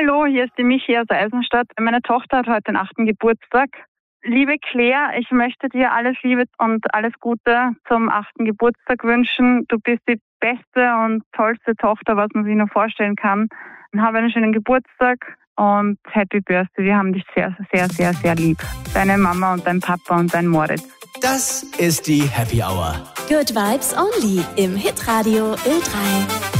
Hallo, hier ist die Michi aus Eisenstadt. Meine Tochter hat heute den 8. Geburtstag. Liebe Claire, ich möchte dir alles Liebe und alles Gute zum 8. Geburtstag wünschen. Du bist die beste und tollste Tochter, was man sich nur vorstellen kann. Habe einen schönen Geburtstag und Happy Birthday. Wir haben dich sehr, sehr, sehr, sehr lieb. Deine Mama und dein Papa und dein Moritz. Das ist die Happy Hour. Good Vibes Only im Hitradio Ö3.